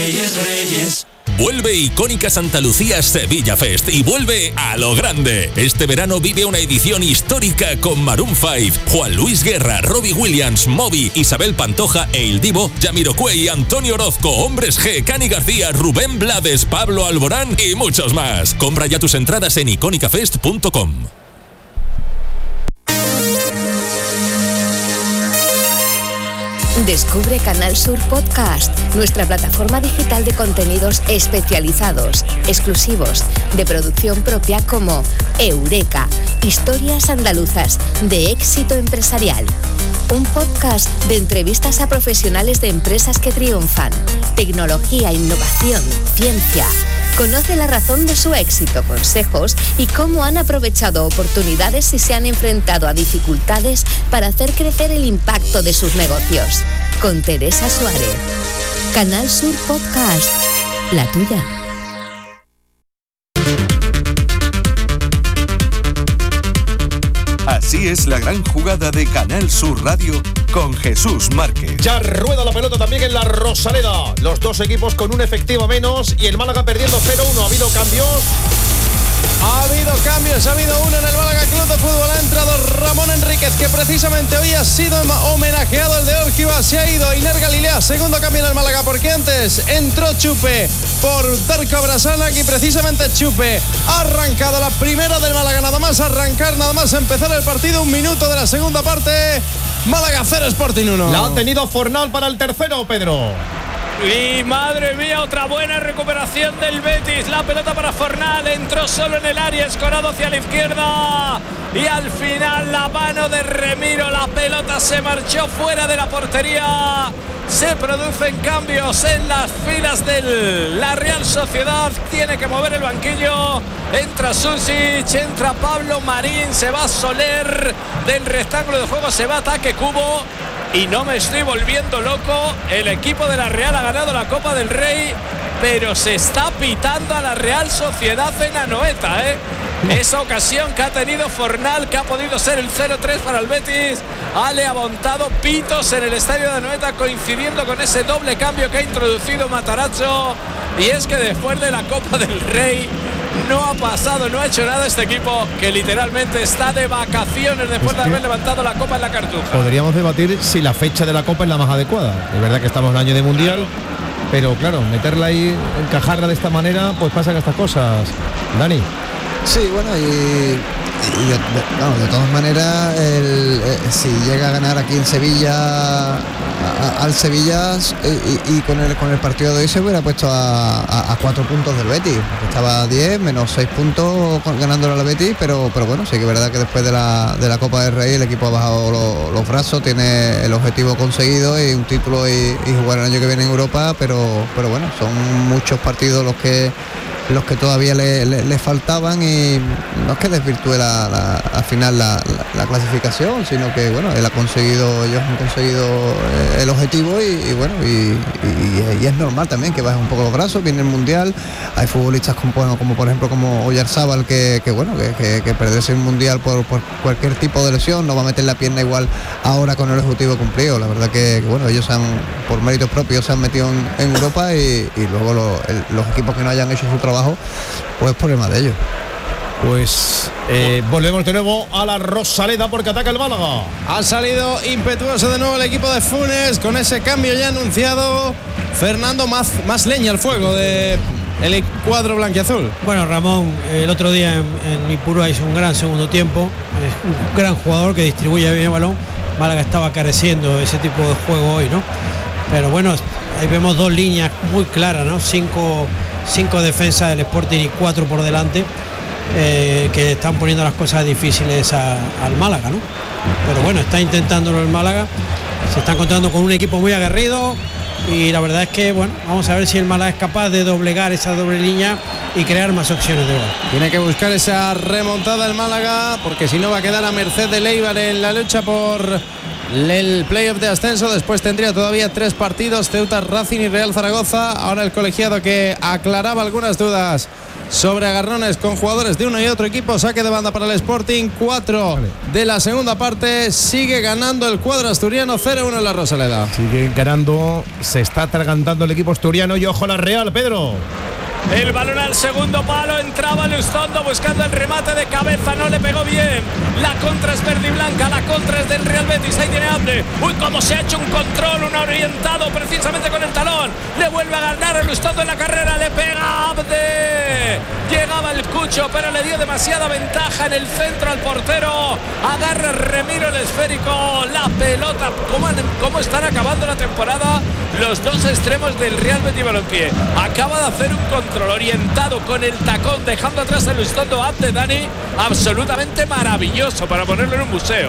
Reyes. Vuelve Icónica Santa Lucía Sevilla Fest y vuelve a lo grande. Este verano vive una edición histórica con Maroon 5, Juan Luis Guerra, Robbie Williams, Moby, Isabel Pantoja e Il Divo, Jamiroquai, Antonio Orozco, Hombres G, Cani García, Rubén Blades, Pablo Alborán y muchos más. Compra ya tus entradas en icónicafest.com. Descubre Canal Sur Podcast, nuestra plataforma digital de contenidos especializados, exclusivos, de producción propia como Eureka, historias andaluzas de éxito empresarial. Un podcast de entrevistas a profesionales de empresas que triunfan, tecnología, innovación, ciencia. Conoce la razón de su éxito, consejos y cómo han aprovechado oportunidades y se han enfrentado a dificultades para hacer crecer el impacto de sus negocios. Con Teresa Suárez. Canal Sur Podcast, la tuya. Así es la gran jugada de Canal Sur Radio con Jesús Márquez. Ya rueda la pelota también en la Rosaleda. Los dos equipos con un efectivo menos y el Málaga perdiendo 0-1. Ha habido cambios. Ha habido uno en el Málaga Club de Fútbol. Ha entrado Ramón Enríquez, que precisamente hoy ha sido homenajeado. El de Orgiva se ha ido. Iner Galilea, segundo cambio en el Málaga, porque antes entró Chupe por Darko Brasanac y precisamente Chupe ha arrancado la primera del Málaga. Nada más arrancar, nada más empezar el partido, 1 minuto de la segunda parte. Málaga 0, Sporting 1. La ha tenido Fornal para el tercero, Pedro. Y madre mía, otra buena recuperación del Betis. La pelota para Fornal, entró solo en el área, escorado hacia la izquierda. Y al final la mano de Remiro, la pelota se marchó fuera de la portería. Se producen cambios en las filas de la Real Sociedad. Tiene que mover el banquillo. Entra Susic, entra Pablo Marín, se va Soler. Del rectángulo de juego se va Ataque Cubo. Y no me estoy volviendo loco, el equipo de la Real ha ganado la Copa del Rey, pero se está pitando a la Real Sociedad en Anoeta, Esa ocasión que ha tenido Fornal, que ha podido ser el 0-3 para el Betis, ha levantado pitos en el estadio de Anoeta, coincidiendo con ese doble cambio que ha introducido Matarazzo. Y es que después de la Copa del Rey no ha pasado, no ha hecho nada este equipo, que literalmente está de vacaciones después de haber levantado la Copa en la Cartuja. Podríamos debatir si la fecha de la Copa es la más adecuada. Es verdad que estamos en el año de Mundial, pero claro, meterla ahí, encajarla de esta manera, pues pasan estas cosas. Dani. Sí, bueno, de todas maneras, si llega a ganar aquí en Sevilla, al Sevilla, y con el partido de hoy se hubiera puesto a 4 puntos del Betis, estaba a 10, menos 6 puntos ganándole al Betis, pero bueno, sí que es verdad que después de la Copa del Rey el equipo ha bajado los brazos, tiene el objetivo conseguido y un título y jugar el año que viene en Europa, pero bueno, son muchos partidos los que todavía le faltaban, y no es que desvirtúe al final la clasificación, sino que bueno, ellos han conseguido el objetivo y es normal también que bajen un poco los brazos. Viene el Mundial, hay futbolistas como por ejemplo como Oyarzábal que perderse el Mundial por cualquier tipo de lesión, no va a meter la pierna igual ahora con el objetivo cumplido. La verdad que bueno, ellos por méritos propios se han metido en Europa y luego los equipos que no hayan hecho su trabajo, pues problema de ellos. Pues volvemos de nuevo a la Rosaleda porque ataca el Málaga. Ha salido impetuoso de nuevo el equipo de Funes con ese cambio ya anunciado. Fernando, más leña al fuego de el cuadro blanquiazul. Bueno, Ramón el otro día en Ipurúa hizo un gran segundo tiempo, es un gran jugador que distribuye bien el balón. Málaga estaba careciendo ese tipo de juego hoy, ¿no? Pero bueno, ahí vemos 2 líneas muy claras, ¿no? 5 defensas del Sporting y 4 por delante, que están poniendo las cosas difíciles al Málaga, ¿no? Pero bueno, está intentándolo el Málaga, se está encontrando con un equipo muy aguerrido y la verdad es que bueno, vamos a ver si el Málaga es capaz de doblegar esa doble línea y crear más opciones de gol. Tiene que buscar esa remontada el Málaga, porque si no va a quedar a merced de Leibar en la lucha por el playoff de ascenso. Después tendría todavía 3 partidos: Ceuta, Racing y Real Zaragoza. Ahora el colegiado, que aclaraba algunas dudas sobre agarrones con jugadores de uno y otro equipo. Saque de banda para el Sporting, 4 de la segunda parte. Sigue ganando el cuadro asturiano, 0-1 en la Rosaleda. Sigue ganando, se está atragantando el equipo asturiano. Y ojo la Real, Pedro. El balón al segundo palo, entraba Lustondo buscando el remate de cabeza, no le pegó bien. La contra es verde y blanca, la contra es del Real Betis, ahí tiene Abde. Uy, cómo se ha hecho un control, un orientado precisamente con el talón. Le vuelve a ganar a Lustondo en la carrera, le pega Abde. Llegaba el Cucho, pero le dio demasiada ventaja en el centro al portero. Agarra Remiro el esférico, la pelota. ¿Cómo están acabando la temporada los dos extremos del Real Betis Balompié? Acaba de hacer un control orientado con el tacón, dejando atrás el Lustondo Abde, Dani, absolutamente maravilloso para ponerlo en un museo,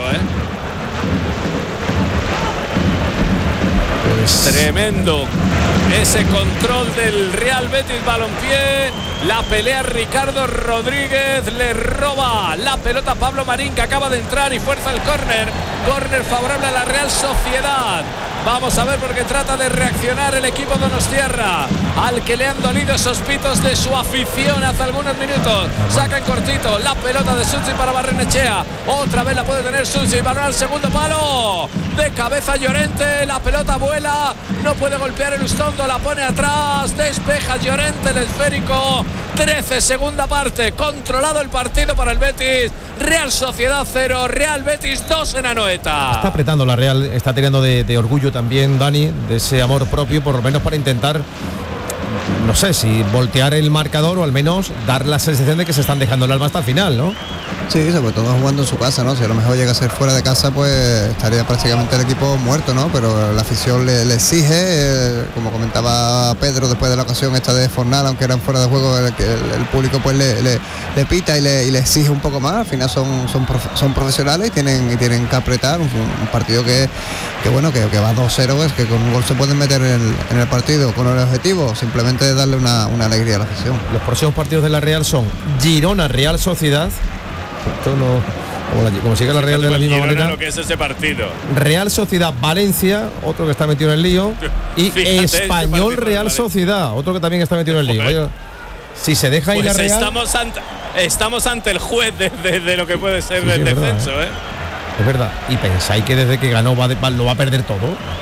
Tremendo ese control del Real Betis Balompié. La pelea Ricardo Rodríguez, le roba la pelota a Pablo Marín, que acaba de entrar, y fuerza el córner favorable a la Real Sociedad. Vamos a ver, porque trata de reaccionar el equipo donostiarra, al que le han dolido esos pitos de su afición hace algunos minutos. Saca en cortito la pelota de Susi para Barrenechea. Otra vez la puede tener Susi. Balón al segundo palo. De cabeza Llorente. La pelota vuela. No puede golpear el Lustondo. La pone atrás. Despeja Llorente el esférico. 13, segunda parte. Controlado el partido para el Betis. Real Sociedad 0, Real Betis 2 en Anoeta. Está apretando la Real, está tirando de orgullo también, Dani, de ese amor propio, por lo menos para intentar, no sé si voltear el marcador o al menos dar la sensación de que se están dejando el alma hasta el final, ¿no? Sí, sobre todo jugando en su casa, ¿no? Si a lo mejor llega a ser fuera de casa, pues estaría prácticamente el equipo muerto, ¿no? Pero la afición le exige, como comentaba Pedro después de la ocasión esta de Fornal, aunque eran fuera de juego, el público pues le pita y le exige un poco más. Al final son profesionales y tienen que apretar un partido que bueno, que va 2-0, es que con un gol se pueden meter en el partido, con el objetivo simplemente de darle una alegría a la afición. Los próximos partidos de la Real son Girona, Real Sociedad. Esto no, como sigue la Real de la misma manera. Lo que es ese partido. Real Sociedad Valencia, otro que está metido en el lío, y fíjate, Español Real Sociedad, otro que también está metido en el lío. Oye, si se deja ir la Real, estamos ante el juez de lo que puede ser el descenso, Es verdad. ¿Y pensáis que desde que ganó lo va a perder todo?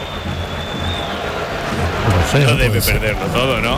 No sé, no debe perderlo todo, ¿no?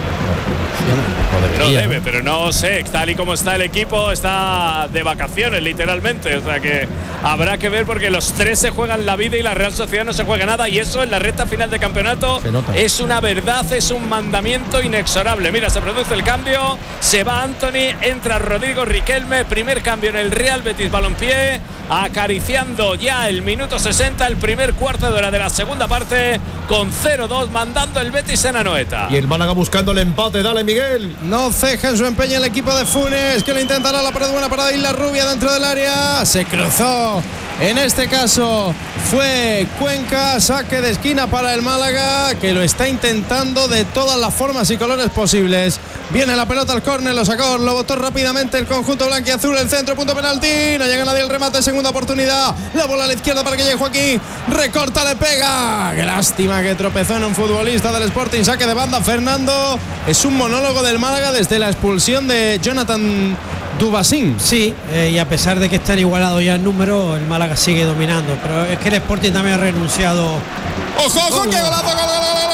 No debe, pero no sé, tal y como está el equipo, está de vacaciones literalmente, o sea que habrá que ver, porque los tres se juegan la vida y la Real Sociedad no se juega nada, y eso en la recta final de campeonato es una verdad, es un mandamiento inexorable. Mira, se produce el cambio, se va Anthony, entra Rodrigo Riquelme, primer cambio en el Real Betis Balompié, acariciando ya el minuto 60, el primer cuarto de hora de la segunda parte, con 0-2, mandando el Betis en Anoeta. Y el Málaga buscando el empate, dale Miguel. No ceja en su empeño el equipo de Funes, que le intentará la pared buena para Isla Rubia dentro del área. Se cruzó, en este caso fue Cuenca, saque de esquina para el Málaga, que lo está intentando de todas las formas y colores posibles. Viene la pelota al córner, lo sacó, lo botó rápidamente el conjunto blanquiazul, el centro, punto penalti, no llega nadie al remate, segunda oportunidad, la bola a la izquierda para que llegue Joaquín, recorta, le pega, qué lástima que tropezó en un futbolista del Sporting, saque de banda Fernando. Es un monólogo del Málaga desde la expulsión de Jonathan Dubasín. Sí, y a pesar de que están igualados ya en número, el Málaga sigue dominando, pero es que el Sporting también ha renunciado. ¡Ojo, qué golazo, gol!